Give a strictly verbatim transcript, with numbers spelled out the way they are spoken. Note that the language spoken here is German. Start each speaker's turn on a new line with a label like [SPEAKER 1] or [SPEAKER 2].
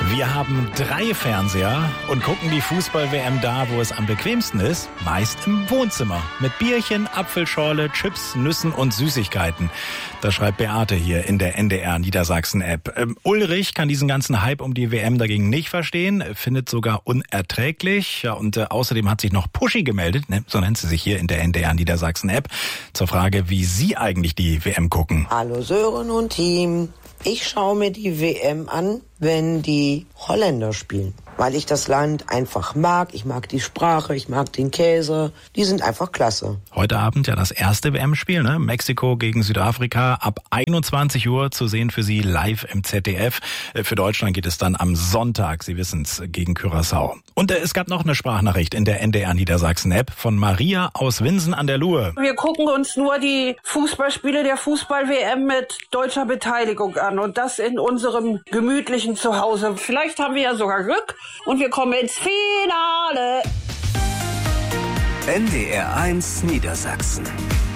[SPEAKER 1] Wir haben drei Fernseher und gucken die Fußball-W M da, wo es am bequemsten ist, meist im Wohnzimmer. Mit Bierchen, Apfelschorle, Chips, Nüssen und Süßigkeiten. Das schreibt Beate hier in der N D R Niedersachsen-App. Ähm, Ulrich kann diesen ganzen Hype um die W M dagegen nicht verstehen, findet sogar unerträglich. Ja, und äh, außerdem hat sich noch Puschi gemeldet, ne? So nennt sie sich hier in der N D R Niedersachsen-App, zur Frage, wie Sie eigentlich die W M gucken.
[SPEAKER 2] Hallo Sören und Team. Ich schaue mir die W M an, wenn die Holländer spielen, weil ich das Land einfach mag. Ich mag die Sprache, ich mag den Käse. Die sind einfach klasse.
[SPEAKER 1] Heute Abend ja das erste W M-Spiel, ne? Mexiko gegen Südafrika, ab einundzwanzig Uhr zu sehen für Sie live im Z D F. Für Deutschland geht es dann am Sonntag, Sie wissen's, gegen Curaçao. Und äh, es gab noch eine Sprachnachricht in der N D R Niedersachsen-App von Maria aus Winsen an der Luhe.
[SPEAKER 3] Wir gucken uns nur die Fußballspiele der Fußball-W M mit deutscher Beteiligung an und das in unserem gemütlichen Zuhause. Vielleicht haben wir ja sogar Glück und wir kommen ins Finale.
[SPEAKER 4] N D R eins Niedersachsen.